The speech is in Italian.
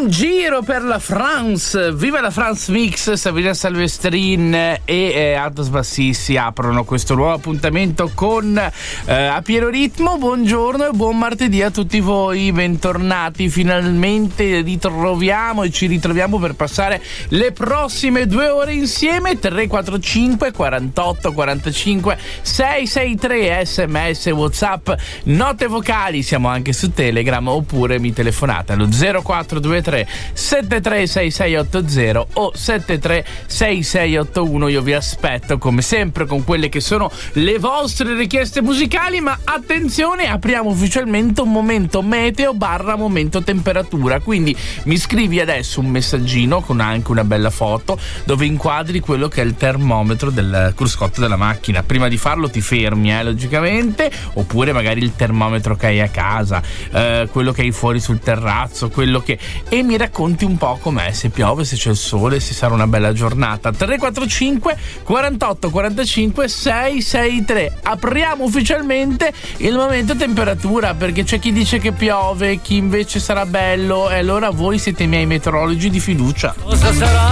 In giro per la France, viva la France Mix, Sabrina Salvestrin e Atos Bassissi aprono questo nuovo appuntamento con A Pieno Ritmo. Buongiorno e buon martedì a tutti voi, bentornati, finalmente ritroviamo e ci ritroviamo per passare le prossime 2 ore insieme. 345 48 45 663 sms, WhatsApp, note vocali, siamo anche su Telegram, oppure mi telefonate allo 0423 736680 o 736681. Io vi aspetto come sempre con quelle che sono le vostre richieste musicali, ma attenzione, apriamo ufficialmente un momento meteo / momento temperatura, quindi mi scrivi adesso un messaggino con anche una bella foto dove inquadri quello che è il termometro del cruscotto della macchina. Prima di farlo ti fermi logicamente, oppure magari il termometro che hai a casa, quello che hai fuori sul terrazzo, quello che... e mi racconti un po' com'è, se piove, se c'è il sole, se sarà una bella giornata. 345 48 45 663. Apriamo ufficialmente il momento temperatura, perché c'è chi dice che piove, chi invece sarà bello, e allora voi siete i miei meteorologi di fiducia. Cosa sarà?